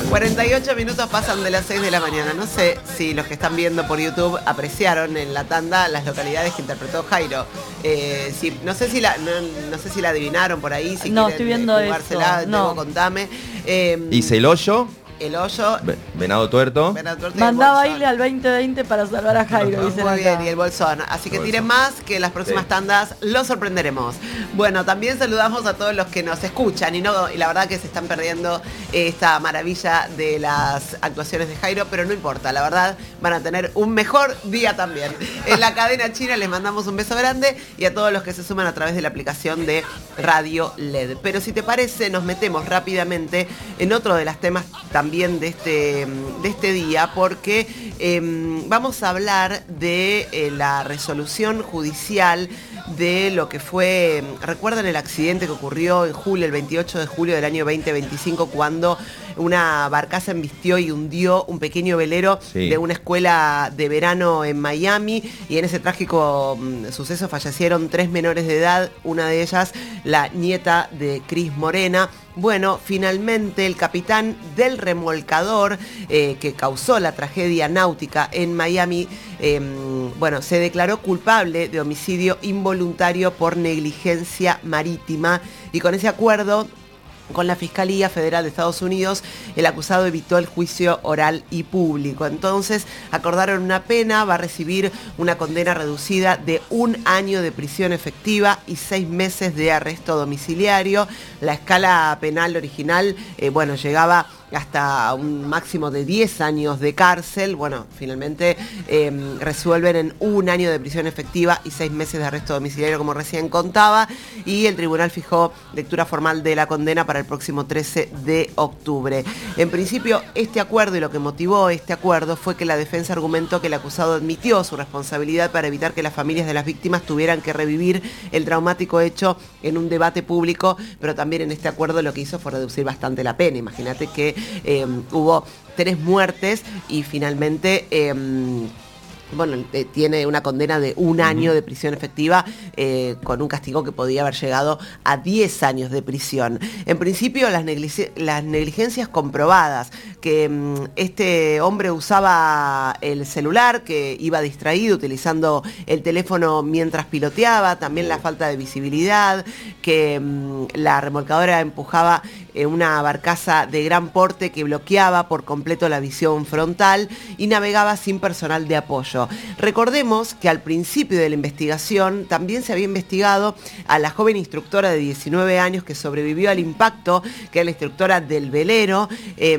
48 minutos pasan de las 6 de la mañana. No sé si los que están viendo por YouTube apreciaron en la tanda las localidades que interpretó Jairo. No sé si la adivinaron por ahí. Si no, estoy viendo jugársela, eso. No. Contame. Hice El Hoyo. El Hoyo. Venado Tuerto. Mandá baile al 2020 para salvar a Jairo. Muy bien, y el Bolsón. Así que tiren más, que en las próximas tandas los sorprenderemos. Bueno, también saludamos a todos los que nos escuchan y la verdad que se están perdiendo esta maravilla de las actuaciones de Jairo, pero no importa, la verdad van a tener un mejor día también. En la cadena china les mandamos un beso grande y a todos los que se suman a través de la aplicación de Radio LED. Pero si te parece, nos metemos rápidamente en otro de los temas también de este día, porque vamos a hablar de la resolución judicial de lo que fue, ¿recuerdan el accidente que ocurrió en julio, el 28 de julio del año 2025, cuando una barcaza embistió y hundió un pequeño velero de una escuela de verano en Miami? Y en ese trágico suceso fallecieron 3 menores de edad, una de ellas la nieta de Cris Morena. Bueno, finalmente el capitán del remolcador que causó la tragedia náutica en Miami, se declaró culpable de homicidio involuntario por negligencia marítima, y con ese acuerdo con la Fiscalía Federal de Estados Unidos, el acusado evitó el juicio oral y público. Entonces acordaron una pena, va a recibir una condena reducida de 1 año de prisión efectiva y 6 meses de arresto domiciliario. La escala penal original, llegaba hasta un máximo de 10 años de cárcel. Bueno, finalmente resuelven en 1 año de prisión efectiva y 6 meses de arresto domiciliario, como recién contaba, y el tribunal fijó lectura formal de la condena para el próximo 13 de octubre. En principio, este acuerdo y lo que motivó este acuerdo fue que la defensa argumentó que el acusado admitió su responsabilidad para evitar que las familias de las víctimas tuvieran que revivir el traumático hecho en un debate público, pero también en este acuerdo lo que hizo fue reducir bastante la pena. Imagínate que hubo 3 muertes y finalmente tiene una condena de 1 año de prisión efectiva, con un castigo que podía haber llegado a 10 años de prisión. En principio, las negligencias comprobadas, que este hombre usaba el celular, que iba distraído utilizando el teléfono mientras piloteaba, también la falta de visibilidad, que la remolcadora empujaba una barcaza de gran porte que bloqueaba por completo la visión frontal y navegaba sin personal de apoyo. Recordemos que al principio de la investigación también se había investigado a la joven instructora de 19 años que sobrevivió al impacto, que era la instructora del velero,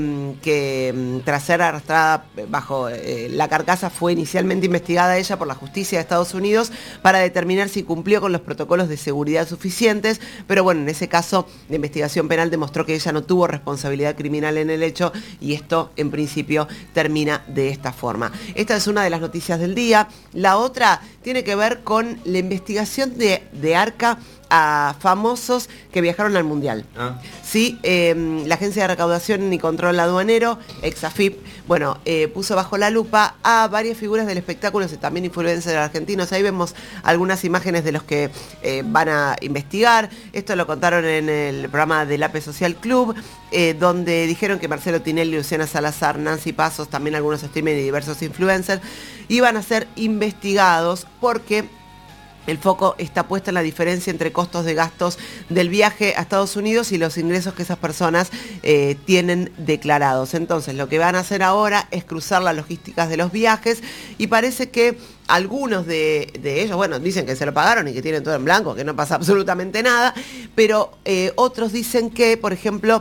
que tras ser arrastrada bajo la carcasa fue inicialmente investigada ella por la justicia de Estados Unidos para determinar si cumplió con los protocolos de seguridad suficientes, pero bueno, en ese caso la investigación penal demostró que ella no tuvo responsabilidad criminal en el hecho, y esto en principio termina de esta forma. Esta es una de las noticias del día. La otra tiene que ver con la investigación de ARCA a famosos que viajaron al Mundial. Sí, la Agencia de Recaudación y Control Aduanero, Exafip, puso bajo la lupa a varias figuras del espectáculo y también influencers argentinos. Ahí vemos algunas imágenes de los que van a investigar. Esto lo contaron en el programa del APE Social Club, donde dijeron que Marcelo Tinelli, Luciana Salazar, Nancy Pasos, también algunos streamers y diversos influencers iban a ser investigados porque el foco está puesto en la diferencia entre costos de gastos del viaje a Estados Unidos y los ingresos que esas personas tienen declarados. Entonces, lo que van a hacer ahora es cruzar las logísticas de los viajes, y parece que algunos de ellos, dicen que se lo pagaron y que tienen todo en blanco, que no pasa absolutamente nada, pero otros dicen que, por ejemplo,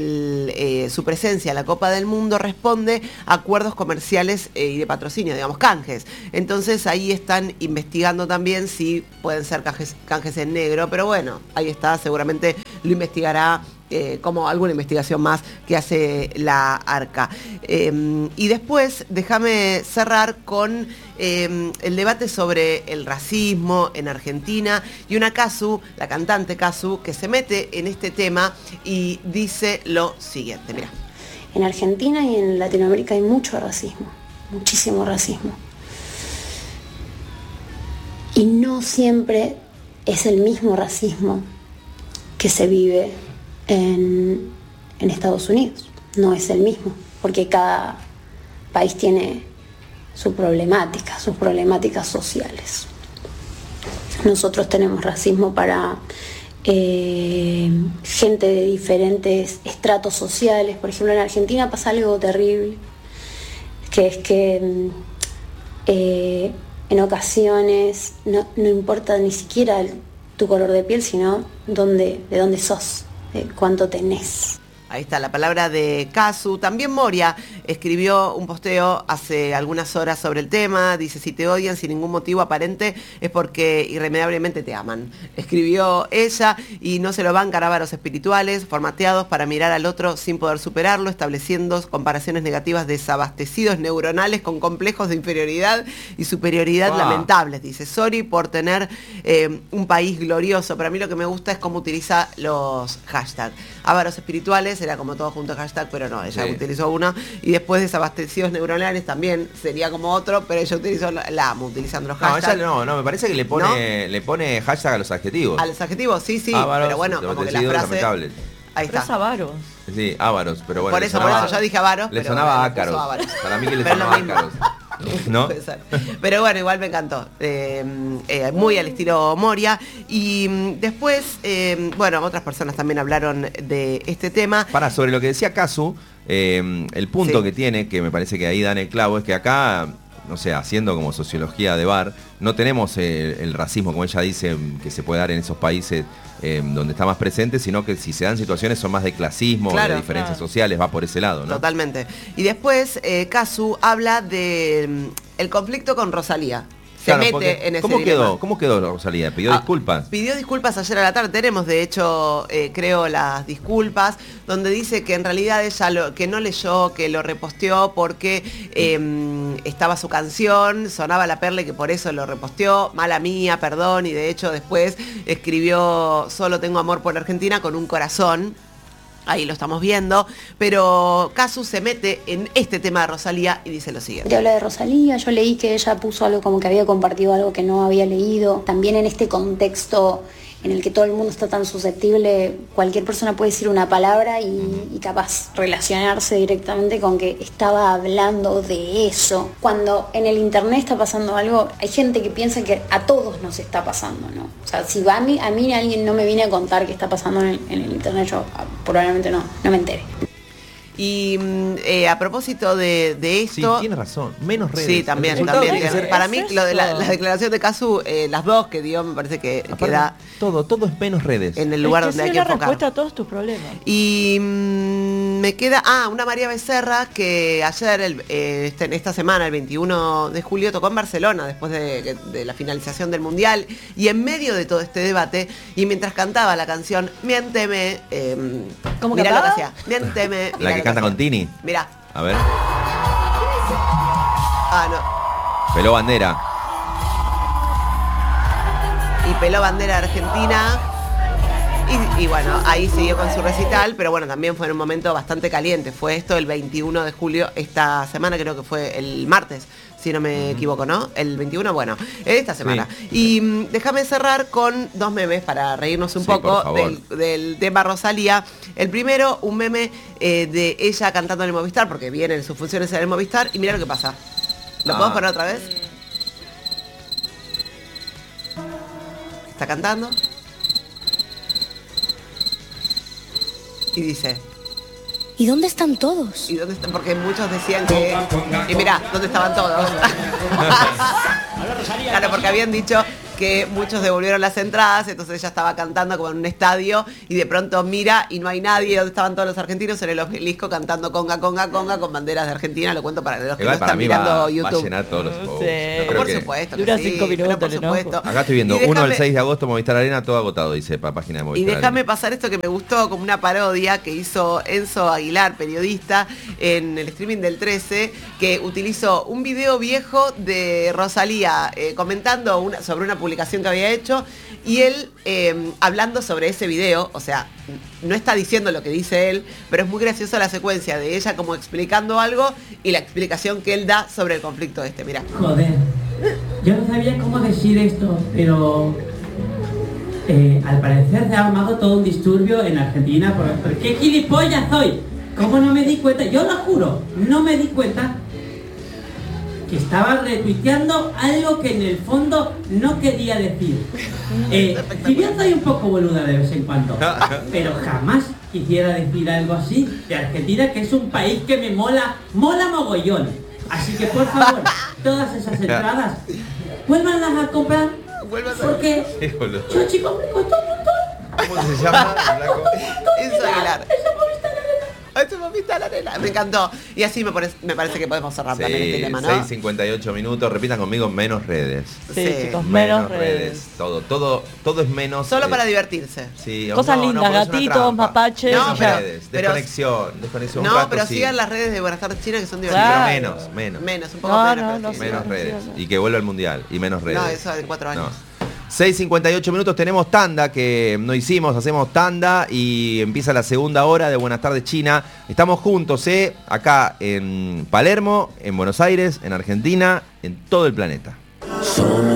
su presencia en la Copa del Mundo responde a acuerdos comerciales y de patrocinio, digamos, canjes. Entonces ahí están investigando también si pueden ser canjes en negro, pero bueno, ahí está, seguramente lo investigará como alguna investigación más que hace la ARCA. Y después, déjame cerrar con el debate sobre el racismo en Argentina y una Cazzu, la cantante Cazzu, que se mete en este tema y dice lo siguiente, mira. En Argentina y en Latinoamérica hay mucho racismo, muchísimo racismo. Y no siempre es el mismo racismo que se vive en Estados Unidos. no es el mismo, porque cada país tiene sus problemáticas sociales. Nosotros tenemos racismo para gente de diferentes estratos sociales. Por ejemplo, en Argentina pasa algo terrible, que es que en ocasiones no importa ni siquiera tu color de piel, sino de dónde sos, cuánto tenés. Ahí está la palabra de Casu. También Moria escribió un posteo hace algunas horas sobre el tema. Dice, si te odian sin ningún motivo aparente es porque irremediablemente te aman. Escribió ella y no se lo bancan ávaros espirituales, formateados para mirar al otro sin poder superarlo, estableciendo comparaciones negativas desabastecidos neuronales con complejos de inferioridad y superioridad lamentables. Dice, sorry por tener un país glorioso. Para mí lo que me gusta es cómo utiliza los hashtags. Ávaros espirituales, era como todo junto hashtag, pero no, ella utilizó uno. Y después desabastecidos neuronales también sería como otro, pero ella utilizó, la amo utilizando los hashtags. No, me parece que le pone hashtag a los adjetivos. A los adjetivos, sí, ávaros, pero bueno, como que la frase... Ahí está. Pero es ávaros. Sí, ávaros, pero bueno. Por eso yo dije ávaros. Le sonaba ácaros. Para mí que le sonaba ácaros. ¿No? Pero bueno, igual me encantó. Muy al estilo Moria. Y después, bueno, otras personas también hablaron de este tema. Sobre lo que decía Casu, el punto que tiene, que me parece que ahí dan el clavo, es que acá, no sé, haciendo como sociología de bar, no tenemos el racismo, como ella dice, que se puede dar en esos países donde está más presente, sino que si se dan situaciones son más de clasismo, de diferencias sociales, va por ese lado, ¿no? Totalmente. Y después, Casu habla de el conflicto con Rosalía. Se mete en ese dilema. ¿Cómo quedó Rosalía? ¿Pidió disculpas? Pidió disculpas ayer a la tarde. Tenemos, de hecho, creo, las disculpas, donde dice que en realidad ella que no leyó, que lo reposteó porque estaba su canción, sonaba La Perle, que por eso lo reposteó. Mala mía, perdón. Y de hecho después escribió Solo tengo amor por Argentina con un corazón. Ahí lo estamos viendo, pero Casu se mete en este tema de Rosalía y dice lo siguiente. Te habla de Rosalía, yo leí que ella puso algo como que había compartido algo que no había leído. También en este contexto en el que todo el mundo está tan susceptible, cualquier persona puede decir una palabra y capaz relacionarse directamente con que estaba hablando de eso. Cuando en el internet está pasando algo, hay gente que piensa que a todos nos está pasando, ¿no? O sea, si a mí alguien no me viene a contar qué está pasando en el internet, yo probablemente no me entere. Y a propósito de esto... Sí, tiene razón, menos redes. Sí, también. Para mí, lo de la declaración de Casu, las dos que dio, me parece que da... Todo es menos redes. En el lugar donde hay que enfocar. Es la respuesta a todos tus problemas. Y me queda... una María Becerra que ayer, esta semana, el 21 de julio, tocó en Barcelona, después de la finalización del Mundial. Y en medio de todo este debate, y mientras cantaba la canción Miénteme... ¿Cómo mirá cantaba? lo que hacía. Miénteme... La que canta con Tini. Mirá. A ver. No. Peló bandera. Y peló bandera argentina. Y bueno, ahí siguió con su recital, pero bueno, también fue en un momento bastante caliente. Fue esto el 21 de julio, esta semana, creo que fue el martes, si no me equivoco, ¿no? El 21, bueno, esta semana. Sí. Y déjame cerrar con dos memes para reírnos un poco del tema Rosalía. El primero, un meme de ella cantando en el Movistar, porque vienen sus funciones en el Movistar, y mira lo que pasa. ¿Lo podemos poner otra vez? Está cantando. Y dice... ¿Y dónde están todos? ¿Y dónde están? Porque muchos decían que... Y mirá, ¿dónde estaban todos? Claro, porque habían dicho que muchos devolvieron las entradas, entonces ella estaba cantando como en un estadio y de pronto mira y no hay nadie, donde estaban todos los argentinos en el obelisco cantando conga, conga, conga con banderas de Argentina. Lo cuento para los que no están mirando YouTube. Va a llenar todos los shows. Sí. Por supuesto que dura sí, 5 minutos, por supuesto. Acá estoy viendo, 1 al 6 de agosto, Movistar Arena, todo agotado, dice para página de Movistar. Y déjame pasar esto que me gustó, como una parodia que hizo Enzo Aguilar, periodista, en el streaming del 13, que utilizó un video viejo de Rosalía comentando sobre una publicación que había hecho, y él hablando sobre ese video. O sea, no está diciendo lo que dice él, pero es muy graciosa la secuencia de ella como explicando algo y la explicación que él da sobre el conflicto este. Mira. Joder, yo no sabía cómo decir esto, pero al parecer se ha armado todo un disturbio en Argentina. ¿Por qué gilipollas soy? ¿Cómo no me di cuenta? Yo lo juro, no me di cuenta que estaba retuiteando algo que en el fondo no quería decir. Si bien soy un poco boluda de vez en cuando, pero jamás quisiera decir algo así de Argentina, que es un país que me mola mogollón. Así que por favor, todas esas entradas, vuélvanlas a comprar, porque yo, chicos, me costó un montón. ¿Cómo se llama? Eso, Aguilar. Ese Movistar Arena. Me encantó. Y así me parece que podemos cerrar también este tema, ¿no? 6:58 minutos. Repitan conmigo, menos redes. Sí, chicos, menos redes. Todo es menos. Solo para divertirse. Sí, Cosas lindas, porque es una gatitos, trampa. mapaches. No, Menos pero- redes, pero- desconexión. Un No, rato pero sí. sigan las redes de Buenas tardes China, que son Pero divertidas. menos. Menos, un poco No, menos. no, pero no sí. sé. Menos Sí, redes. sí. Y que vuelva al mundial. Y menos redes. No, eso en 4 años. No. 6:58 minutos, tenemos tanda que no hicimos, hacemos tanda y empieza la segunda hora de Buenas tardes China. Estamos juntos, acá en Palermo, en Buenos Aires, en Argentina, en todo el planeta. Somos